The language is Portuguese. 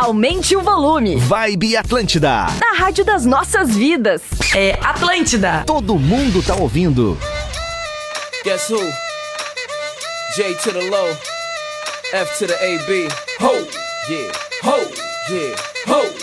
Aumente o volume. Vibe Atlântida. Na rádio das nossas vidas. É Atlântida. Todo mundo tá ouvindo. Guess who? J to the low, F to the AB. Ho, yeah, ho, yeah, ho.